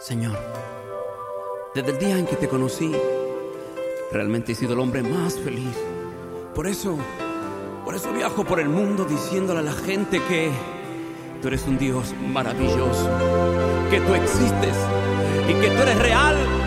Señor, desde el día en que te conocí, realmente he sido el hombre más feliz. Por eso viajo por el mundo diciéndole a la gente que tú eres un Dios maravilloso, que tú existes y que tú eres real.